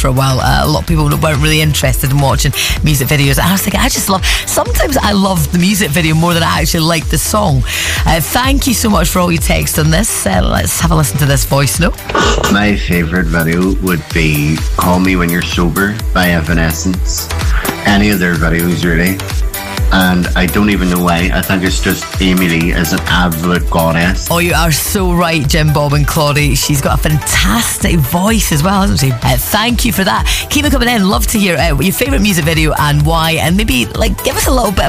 for a while. A lot of people weren't really interested in watching music videos. And I was thinking, sometimes I love the music video more than I actually like the song. Thank you so much for all your text on this. Let's have a listen to this voice note. My favourite video would be Call Me When You're Sober by Evanescence. Any of their videos, really. And I don't even know why. I think it's just Amy Lee is an absolute goddess. Oh, you are so right, Jim Bob and Claudie. She's got a fantastic voice as well, hasn't she? Thank you for that. Keep it coming in. Love to hear your favourite music video and why. And maybe give us a little bit